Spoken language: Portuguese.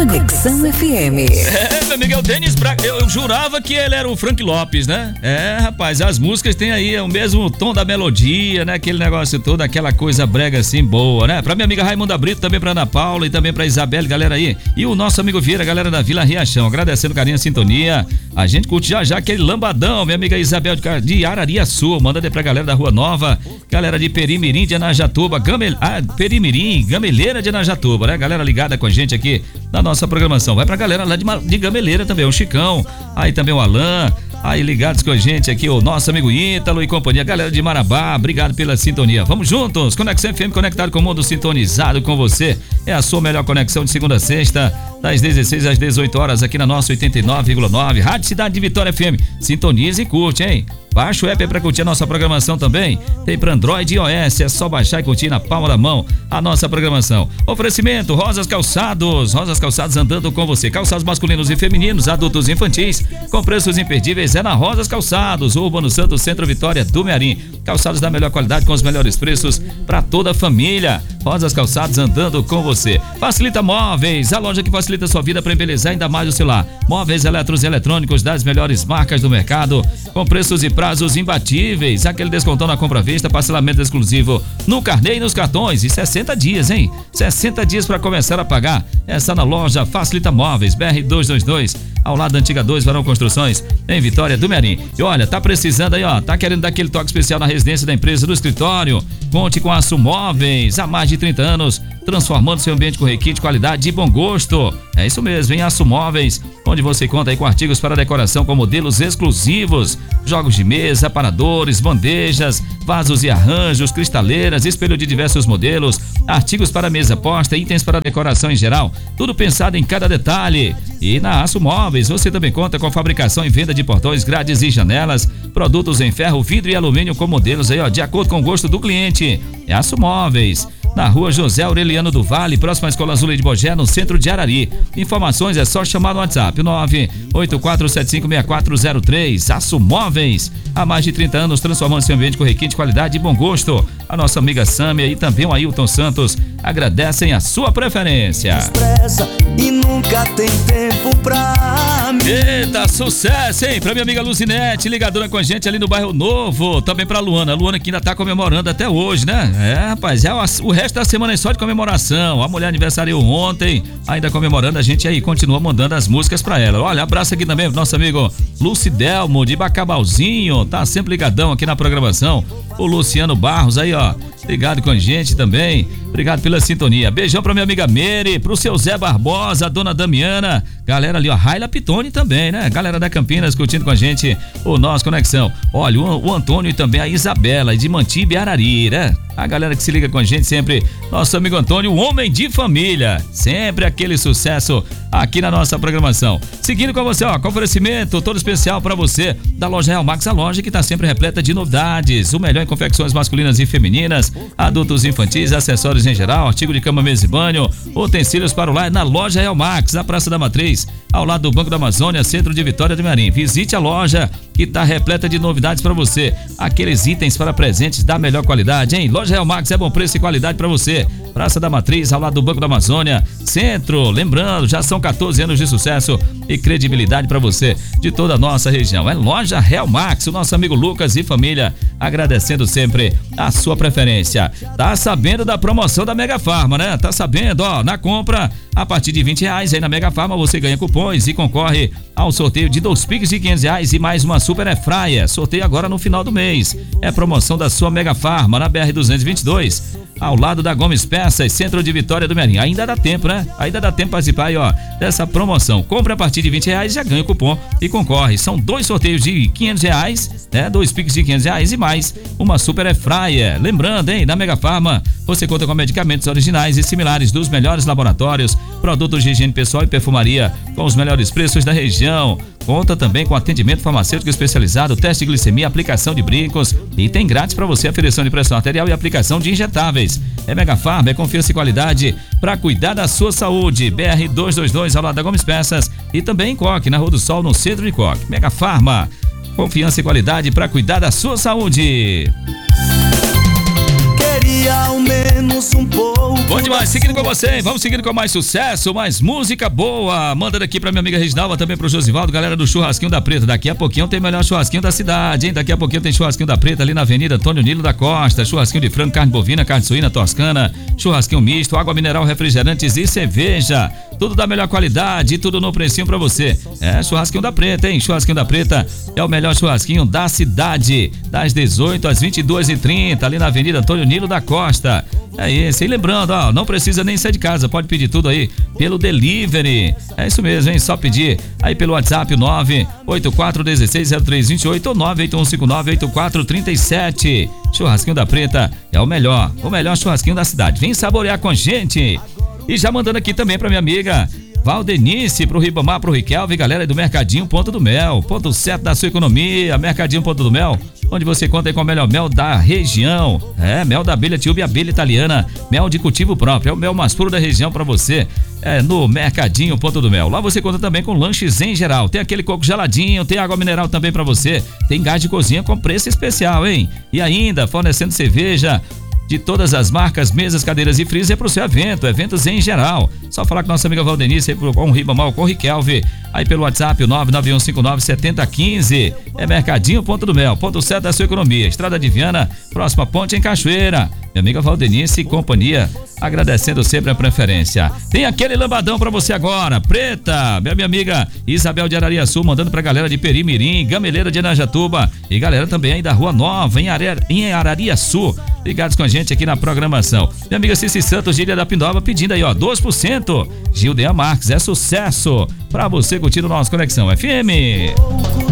Conexão FM. Meu amigo, é o Denis Braga. Eu jurava que ele era o Frank Lopes, né? Rapaz, as músicas têm aí o mesmo tom da melodia, né? Aquele negócio todo, aquela coisa brega assim, boa, né? Pra minha amiga Raimunda Brito, também pra Ana Paula e também pra Isabelle, galera aí. E o nosso amigo Vieira, galera da Vila Riachão, agradecendo o carinho e a sintonia. A gente curte já aquele lambadão, minha amiga Isabel de Arariaçu, manda pra galera da Rua Nova, galera de Perimirim de Anajatuba, Perimirim, Gameleira de Anajatuba, né? Galera ligada com a gente aqui na nossa programação. Vai pra galera lá de Gameleira também, o Chicão, aí também o Alan, aí ligados com a gente aqui, o nosso amigo Ítalo e companhia, galera de Marabá, obrigado pela sintonia. Vamos juntos, Conexão FM, conectado com o mundo, sintonizado com você. É a sua melhor conexão de segunda a sexta, das 16 às 18 horas aqui na nossa 89,9, Rádio Cidade de Vitória FM. Sintonize e curte, hein? Baixa o app para curtir a nossa programação também. Tem para Android e iOS, é só baixar e curtir na palma da mão a nossa programação. Oferecimento Rosas Calçados andando com você. Calçados masculinos e femininos, adultos e infantis, com preços imperdíveis é na Rosas Calçados, Urbano Santos, Centro Vitória do Mearim. Calçados da melhor qualidade com os melhores preços para toda a família. Rosas Calçados andando com você. Facilita Móveis, a loja que facilita a sua vida para embelezar ainda mais o seu lar. Móveis eletros e eletrônicos das melhores marcas do mercado, com preços e prazos imbatíveis, aquele descontão na compra à vista, parcelamento exclusivo no carnê e nos cartões, e 60 dias, hein? 60 dias para começar a pagar. Essa na loja Facilita Móveis, BR-222, ao lado da Antiga 2, Varão Construções, em Vitória do Mearim. E olha, tá precisando aí, ó, tá querendo dar aquele toque especial na residência da empresa, do escritório? Conte com a Aço Móveis, há mais de 30 anos, transformando seu ambiente com requinte, qualidade e bom gosto. É isso mesmo, em Aço Móveis, onde você conta aí com artigos para decoração com modelos exclusivos, jogos de mesa, aparadores, bandejas, vasos e arranjos, cristaleiras, espelho de diversos modelos, artigos para mesa posta, itens para decoração em geral, tudo pensado em cada detalhe. E na Aço Móveis você também conta com fabricação e venda de portões, grades e janelas, produtos em ferro, vidro e alumínio com modelos aí, ó, de acordo com o gosto do cliente. É Aço Móveis, na rua José Aureliano do Vale, próxima à Escola Azul de Bogé, no centro de Arari. Informações é só chamar no WhatsApp 984756403. Aço Móveis, há mais de 30 anos transformando seu ambiente com requinte, qualidade e bom gosto. A nossa amiga Sâmia e também o Ailton Santos agradecem a sua preferência. E nunca tem tempo pra mim. Eita, sucesso, hein? Pra minha amiga Luzinete, ligadora com a gente ali no Bairro Novo. Também pra Luana que ainda tá comemorando até hoje, né? Rapaz, o resto da semana é só de comemoração. A mulher aniversariou ontem, ainda comemorando, a gente aí continua mandando as músicas pra ela. Olha, abraço aqui também pro nosso amigo Lucidelmo de Bacabalzinho, tá sempre ligadão aqui na programação. O Luciano Barros aí, ó, ligado com a gente também. Obrigado pela sintonia. Beijão pra minha amiga Meire, pro seu Zé Barbosa, a dona Damiana, galera ali, ó, Raila Pitone também, né? Galera da Campinas curtindo com a gente o nosso Conexão. Olha, o Antônio e também a Isabela de Mantibe Arari, né? A galera que se liga com a gente sempre, nosso amigo Antônio, um homem de família, sempre aquele sucesso aqui na nossa programação. Seguindo com você, ó, com oferecimento todo especial pra você da loja Real Max, a loja que tá sempre repleta de novidades, o melhor em confecções masculinas e femininas, adultos e infantis, acessórios em geral, artigo de cama, mesa e banho, utensílios para o lar na loja Real Max, na Praça da Matriz, ao lado do Banco da Amazônia, centro de Vitória do Mearim. Visite a loja que tá repleta de novidades para você, aqueles itens para presentes da melhor qualidade, hein? Loja Real Max é bom preço e qualidade para você. Praça da Matriz, ao lado do Banco da Amazônia, centro. Lembrando, já são 14 anos de sucesso e credibilidade para você de toda a nossa região. É Loja Real Max, o nosso amigo Lucas e família, agradecendo sempre a sua preferência. Tá sabendo da promoção da Mega Farma, né? Tá sabendo, ó, na compra a partir de R$20 aí na Mega Farma você ganha cupons e concorre ao sorteio de 2 Pix de R$500 e mais uma Super Airfryer. Sorteio agora no final do mês. É promoção da sua Mega Farma na BR-222, ao lado da Gomes Peças, centro de Vitória do Mearim. Ainda dá tempo, né? Ainda dá tempo para participar aí, ó, dessa promoção. Compre a partir de R$20 e já ganha o cupom e concorre. São 2 sorteios de R$500, né? 2 Pix de R$500 e mais uma Super Airfryer. Lembrando, hein, na Mega Farma você conta com medicamentos originais e similares dos melhores laboratórios, produtos de higiene pessoal e perfumaria com os melhores preços da região. Conta também com atendimento farmacêutico especializado, teste de glicemia, aplicação de brincos e tem grátis para você aferição de pressão arterial e aplicação de injetáveis. É Mega Farma, é confiança e qualidade para cuidar da sua saúde. BR-222 ao lado da Gomes Peças e também em Coque, na Rua do Sol, no centro de Coque. Mega Farma, confiança e qualidade para cuidar da sua saúde. Queria ao menos um pouco Bom demais, seguindo com você, vamos seguindo com mais sucesso, mais música boa. Manda aqui pra minha amiga Reginalva, também pro Josivaldo, galera do Churrasquinho da Preta. Daqui a pouquinho tem o melhor churrasquinho da cidade, hein? Daqui a pouquinho tem Churrasquinho da Preta ali na Avenida Antônio Nilo da Costa. Churrasquinho de frango, carne bovina, carne suína, toscana, churrasquinho misto, água mineral, refrigerantes e cerveja. Tudo da melhor qualidade, tudo no precinho pra você. É Churrasquinho da Preta, hein? Churrasquinho da Preta é o melhor churrasquinho da cidade, das 18 às 22h30, ali na Avenida Antônio Nilo da Costa. É isso, e lembrando, ó, não precisa nem sair de casa, pode pedir tudo aí pelo delivery. É isso mesmo, hein? Só pedir aí pelo WhatsApp 984160328 ou 981598437. Churrasquinho da Preta é o melhor churrasquinho da cidade. Vem saborear com a gente. E já mandando aqui também pra minha amiga Valdenice, pro Ribamar, pro Riquelme, galera do Mercadinho Ponto do Mel, ponto certo da sua economia, Mercadinho Ponto do Mel, onde você conta aí com o melhor mel da região. É, mel da abelha Tiúbe, abelha italiana, mel de cultivo próprio, é o mel mais puro da região pra você, no Mercadinho Ponto do Mel. Lá você conta também com lanches em geral, tem aquele coco geladinho, tem água mineral também pra você, tem gás de cozinha com preço especial, hein? E ainda fornecendo cerveja de todas as marcas, mesas, cadeiras e freezer para o seu evento, eventos em geral. Só falar com nossa amiga Valdenice aí com o Ribamar, com o Riquelme, aí pelo WhatsApp, o 991597015. É Mercadinho Ponto do Mel, ponto certo da sua economia. Estrada de Viana, próxima ponte em Cachoeira. Minha amiga Valdenice e companhia, agradecendo sempre a preferência. Tem aquele lambadão pra você agora, Preta, minha amiga Isabel de Arariaçu, mandando pra galera de Perimirim, Gameleira de Anajatuba e galera também aí da Rua Nova, em Arariaçu, ligados com a gente aqui na programação. Minha amiga Cici Santos, de Ilha da Pindoba, pedindo aí, ó, 2%. Gildean Marques, é sucesso pra você curtir o nosso Conexão FM.